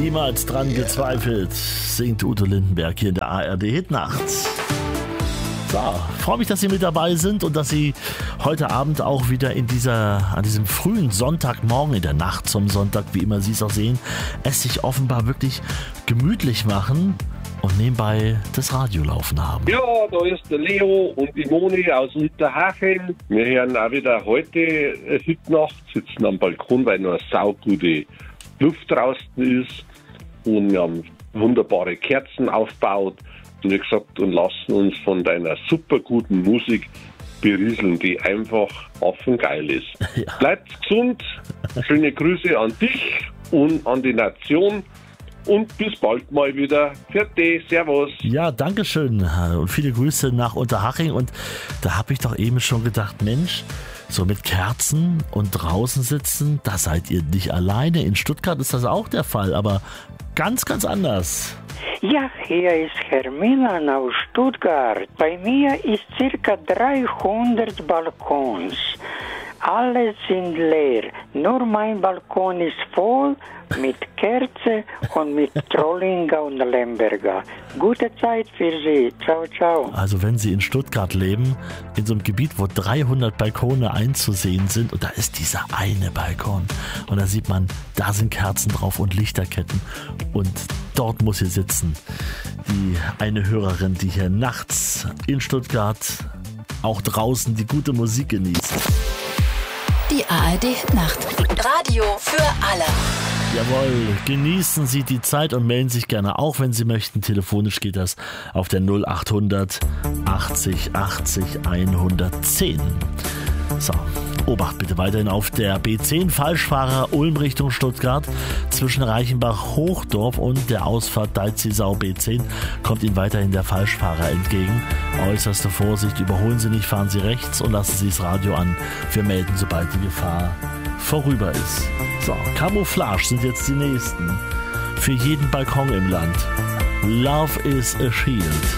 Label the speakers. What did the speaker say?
Speaker 1: Niemals dran gezweifelt, singt Udo Lindenberg hier in der ARD Hitnacht. So, freue mich, dass Sie mit dabei sind und dass Sie heute Abend auch wieder an diesem frühen Sonntagmorgen, in der Nacht zum Sonntag, wie immer Sie es auch sehen, es sich offenbar wirklich gemütlich machen und nebenbei das Radio laufen haben.
Speaker 2: Ja, da ist der Leo und die Moni aus Unterhaching. Wir hören auch wieder heute Hitnacht, sitzen am Balkon, weil noch eine saugute Luft draußen ist und wir haben wunderbare Kerzen aufgebaut und wie gesagt und lassen uns von deiner super guten Musik berieseln, die einfach affengeil ist. Ja. Bleibt gesund, schöne Grüße an dich und an die Nation und bis bald mal wieder. Vierte, servus.
Speaker 1: Ja, danke schön und viele Grüße nach Unterhaching und da habe ich doch eben schon gedacht, Mensch, so mit Kerzen und draußen sitzen, da seid ihr nicht alleine. In Stuttgart ist das auch der Fall, aber ganz, ganz anders.
Speaker 3: Ja, hier ist Herr Milan aus Stuttgart. Bei mir ist ca. 300 Balkons. Alle sind leer. Nur mein Balkon ist voll mit Kerze und mit Trollinger und Lemberger. Gute Zeit für Sie. Ciao, ciao.
Speaker 1: Also wenn Sie in Stuttgart leben, in so einem Gebiet, wo 300 Balkone einzusehen sind und da ist dieser eine Balkon und da sieht man, da sind Kerzen drauf und Lichterketten und dort muss hier sitzen die eine Hörerin, die hier nachts in Stuttgart auch draußen die gute Musik genießt.
Speaker 4: Die ARD Hitnacht. Radio für alle.
Speaker 1: Jawohl, genießen Sie die Zeit und melden sich gerne auch, wenn Sie möchten. Telefonisch geht das auf der 0800 80 80 110. So, Obacht bitte weiterhin auf der B10 Falschfahrer Ulm Richtung Stuttgart zwischen Reichenbach-Hochdorf und der Ausfahrt Deizisau B10 kommt Ihnen weiterhin der Falschfahrer entgegen. Äußerste Vorsicht, überholen Sie nicht, fahren Sie rechts und lassen Sie das Radio an. Wir melden, sobald die Gefahr vorüber ist. So, Camouflage sind jetzt die nächsten. Für jeden Balkon im Land. Love is a Shield.